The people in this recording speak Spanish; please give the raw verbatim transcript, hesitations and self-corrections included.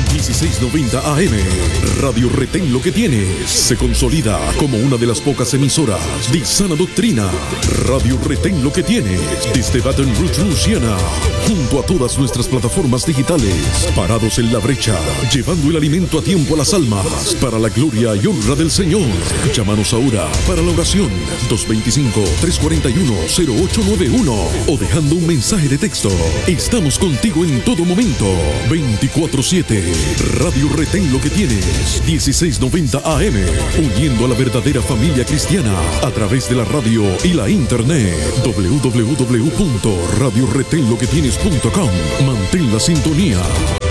dieciséis noventa A M. Radio Retén Lo que Tienes. Se consolida como una de las pocas emisoras de sana doctrina. Radio Retén Lo que Tienes. Desde Baton Rouge, Luisiana. Junto a todas nuestras plataformas digitales. Parados en la brecha. Llevando el alimento a tiempo a las almas. Para la gloria y honra del Señor. Llámanos ahora para la oración. dos dos cinco, tres cuatro uno, cero ocho nueve uno. O dejando un mensaje de texto. Estamos contigo en todo momento. veinticuatro siete. Radio Retén Lo que Tienes. dieciséis noventa A M. Uniendo a la verdadera familia cristiana a través de la radio y la internet. doble u doble u doble u punto radio retén lo que tienes punto com. Mantén la sintonía.